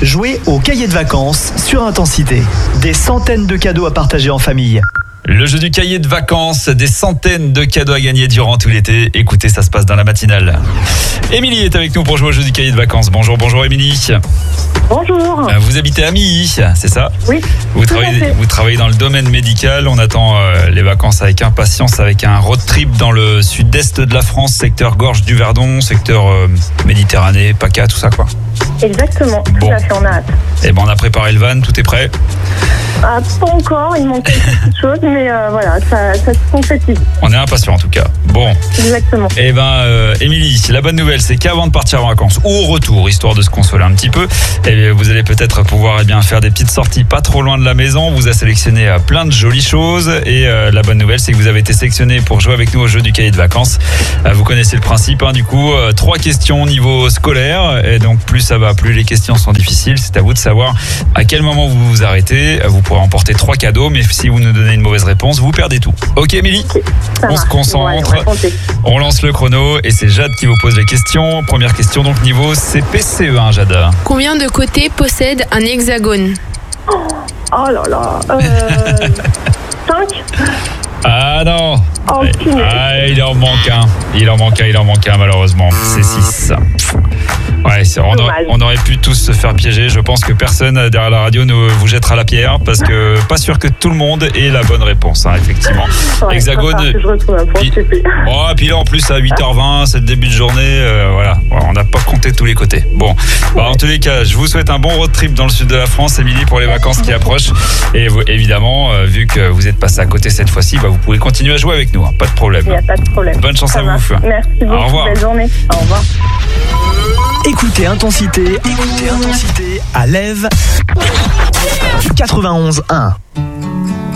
Jouez au cahier de vacances sur Intensité. Des centaines de cadeaux à partager en famille. Le jeu du cahier de vacances, des centaines de cadeaux à gagner durant tout l'été. Écoutez, ça se passe dans la matinale. Émilie est avec nous pour jouer au jeu du cahier de vacances. Bonjour Émilie. Bonjour. Vous habitez à Milly, c'est ça ? Oui. Vous travaillez dans le domaine médical. On attend les vacances avec impatience, avec un road trip dans le sud-est de la France, secteur Gorge du Verdon, secteur Méditerranée, PACA, tout ça quoi. Exactement, tout à fait, on a hâte. Et on a préparé le van, tout est prêt ? Pas encore, il manque quelques petites choses, mais voilà, ça se concrétise. On est impatient en tout cas. Bon. Exactement. Émilie, la bonne nouvelle, c'est qu'avant de partir en vacances ou au retour, histoire de se consoler un petit peu, vous allez peut-être pouvoir faire des petites sorties pas trop loin de la maison. On vous a sélectionné plein de jolies choses et la bonne nouvelle, c'est que vous avez été sélectionné pour jouer avec nous au jeu du cahier de vacances. Vous connaissez le principe, du coup, 3 questions au niveau scolaire et donc plus ça va, plus les questions sont difficiles. C'est à vous de savoir à quel moment vous vous arrêtez. Vous pourrez emporter 3 cadeaux, mais si vous nous donnez une mauvaise réponse, vous perdez tout. Ok, Émilie ? On se concentre, on lance le chrono et c'est Jade qui vous pose les questions. Première question, donc niveau CPCE1, Jade. Combien de côtés possède un hexagone ? Oh là là. 5 ? Ah non. Oh, il en manque un malheureusement. C'est 6. Ouais, on aurait pu tous se faire piéger. Je pense que personne derrière la radio ne vous jettera la pierre parce que pas sûr que tout le monde ait la bonne réponse, effectivement. Ouais, Hexagone. Puis là en plus à 8h20, c'est le début de journée. Voilà, on n'a pas compté tous les côtés. Bon, en tous les cas, je vous souhaite un bon road trip dans le sud de la France, Émilie, pour les vacances qui approchent. Et vous, évidemment, vu que vous êtes passé à côté cette fois-ci, vous pouvez continuer à jouer avec nous. Pas de problème. Il n'y a pas de problème. Bonne chance à vous. Merci beaucoup. Au revoir. Belle journée. Au revoir. Écoutez Intensité à l'Ève 91.1.